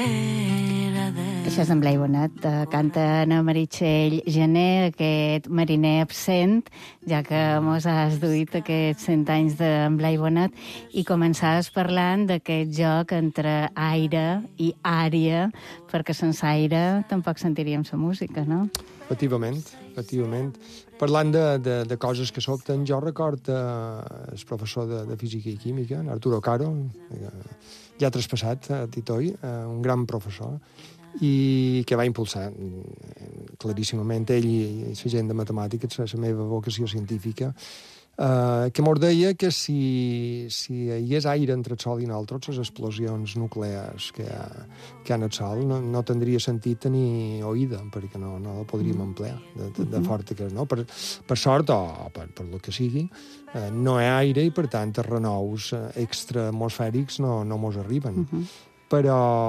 Això és en Blai Bonet, canta Anna Meritxell Gené, aquest mariner absent, ja que mos has duit aquests 100 anys d'en Blai Bonet, i començaves parlant d'aquest joc entre aire i àrea, perquè sense aire tampoc sentiríem la música, no? Efectivament. Parlant de coses que sobten, jo record el professor de física i química, Arturo Caro, ja traspassat a Titoi, un gran professor, i que va impulsar claríssimament ell i la gent de matemàtiques, la meva vocació científica, que mos deia que si hi hagués aire entre el Sol i nosaltres, les explosions nuclears que hi ha en el Sol, no tindria sentit tenir oïda, perquè no la podríem emplear de forta que és, no? Per sort, o per el que sigui, no hi ha aire i, per tant, els renous extraatmosfèrics no mos arriben. Però